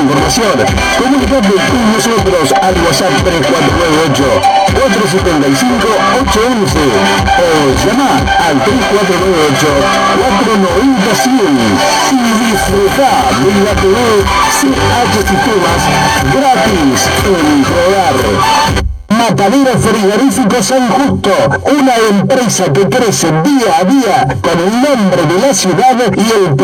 información, comunicate con nosotros al WhatsApp 3498-475-811 o llama al 3498-490-100 y disfruta de la TV CH Sistemas gratis en tu hogar. Matadero Frigorífico San Justo, una empresa que crece día a día con el nombre de la ciudad y el